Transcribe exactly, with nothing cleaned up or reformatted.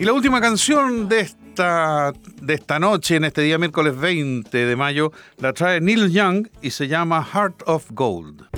Y la última canción de esta, de esta noche, en este día miércoles veinte de mayo, la trae Neil Young y se llama Heart of Gold.